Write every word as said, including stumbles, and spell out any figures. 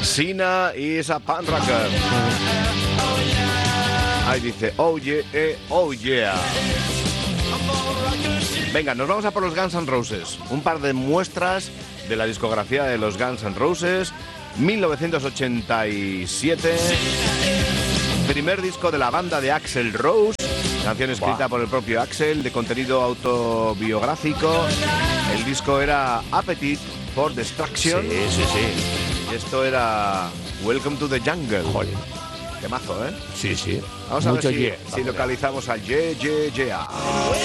Sina is a pan rocker. Ahí dice, oh yeah, eh, oh yeah. Venga, nos vamos a por los Guns N' Roses. Un par de muestras de la discografía de los Guns N' Roses. mil novecientos ochenta y siete. Primer disco de la banda de Axl Rose. Canción escrita wow. por el propio Axl, de contenido autobiográfico. El disco era Appetite for Destruction. Sí, sí, sí. Y esto era Welcome to the Jungle. Joder. Qué mazo, ¿eh? Sí, sí. Vamos a Mucho ver si, yeah. si localizamos al Yeah, Yeah, Yeah.